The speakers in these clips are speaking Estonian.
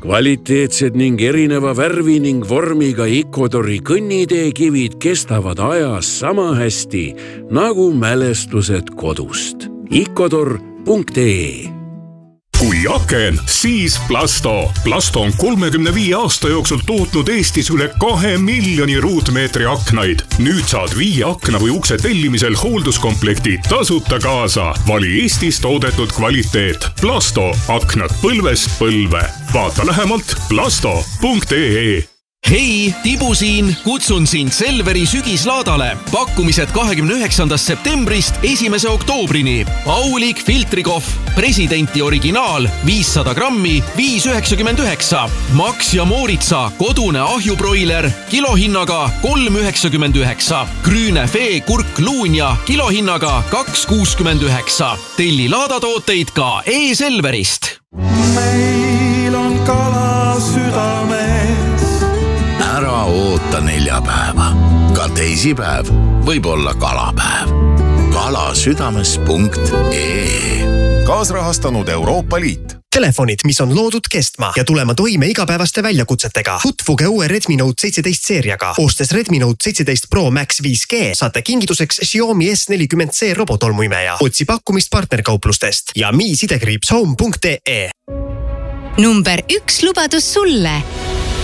Kvaliteetsed ning erineva värvi ning vormiga Icodori kõnniteekivid kestavad ajas sama hästi nagu mälestused kodust. Icodor.ee. Kui aken, siis Plasto. Plasto on 35 aasta jooksul tootnud Eestis üle 2 miljoni ruutmeetri aknaid. Nüüd saad 5 akna või ukse tellimisel hoolduskomplekti tasuta kaasa. Vali Eestis toodetud kvaliteet. Plasto. Aknad põlvest põlve. Vaata lähemalt plasto.ee. Hei, Tibu siin, kutsun sind Selveri sügislaadale. Pakkumised 29. septembrist 1. oktoobrini. Aulik filtrikohv, presidenti originaal, 500 grammi, 5,99. Max ja Mooritsa, kodune ahjubroiler, kilohinnaga 3,99. Grüne Fee kurk luunja, kilohinnaga 2,69. Telli laadatooteid ka e-Selverist. Meil on kala südames. Ära oota neljapäeva. Ka teisipäev võib olla kalapäev. Kalasüdames.ee. Kaasrahastanud Euroopa Liit. Telefonid, mis on loodud kestma ja tulema toime igapäevaste väljakutsetega. Tutvuge uue Redmi Note 17 seeriaga. Ostes Redmi Note 17 Pro Max 5G saate kingituseks Xiaomi S40C robotolmuimeja. Otsi pakkumist partnerkauplustest ja mi-home.ee. Number 1 lubadus sulle.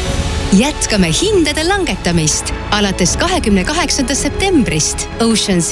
Jätkame hindade langetamist alates 28. septembrist. Ocean